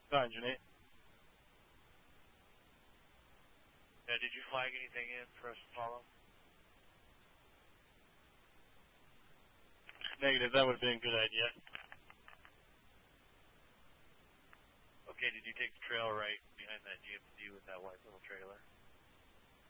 Fine, Janine. Yeah, did you flag anything in for us to follow? Negative, that would have been a good idea. Okay, did you take the trail right behind that GMC with that white little trailer?